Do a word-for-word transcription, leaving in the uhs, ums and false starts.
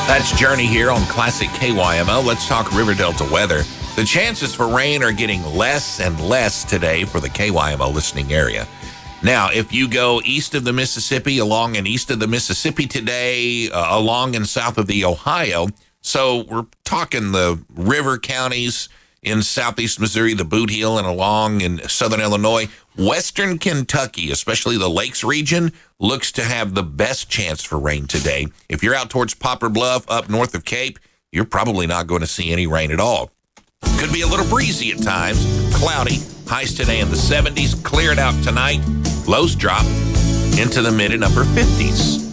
That's Journey here on Classic K Y M O. Let's talk River Delta weather. The chances for rain are getting less and less today for the K Y M O listening area. Now, if you go east of the Mississippi, along and east of the Mississippi today, uh, along and south of the Ohio, so we're talking the river counties in southeast Missouri, the Boot Heel, and along in southern Illinois, western Kentucky, especially the Lakes region, looks to have the best chance for rain today. If you're out towards Poplar Bluff, up north of Cape, you're probably not going to see any rain at all. Could be a little breezy at times, cloudy, highs today in the seventies, clear it out tonight, lows drop into the mid and upper fifties.